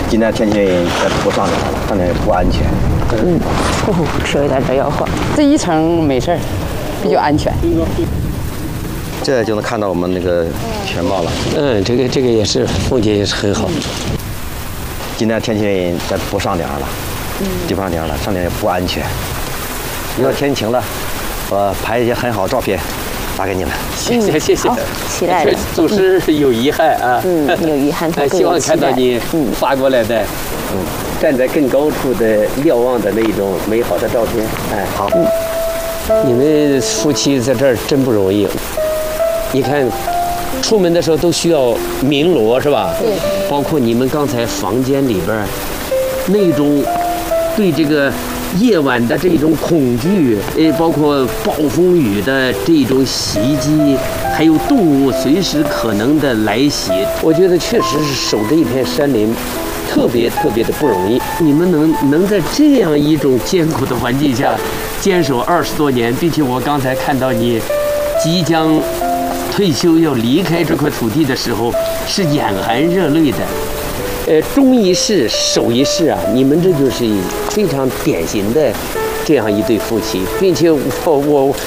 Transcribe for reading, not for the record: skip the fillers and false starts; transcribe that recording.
今天天气在不上点了，上点不安全。 车有点这摇晃。这一层没事儿，比较安全。 这就能看到我们那个全貌了。 这个也是风景也是很好。 今天天气在不上点了，就不上点了，上点也不安全。一会儿天晴了，我拍一些很好的照片，发给你们。 谢谢。 好，期待着。 总是有遗憾啊。 有遗憾。 希望看到你发过来的，站在更高处的瞭望的那种美好的照片。 好。 你们夫妻在这儿真不容易。你看，出门的时候都需要鸣锣是吧？ 对。 包括你们刚才房间里边那种对这个夜晚的这种恐惧，包括暴风雨的这种袭击，还有动物随时可能的来袭，我觉得确实是守着一片山林，特别的不容易。你们能在这样一种艰苦的环境下坚守20多年，并且我刚才看到你即将退休要离开这块土地的时候，是眼含热泪的。忠一世，守一世啊！你们这就是非常典型的这样一对夫妻，并且我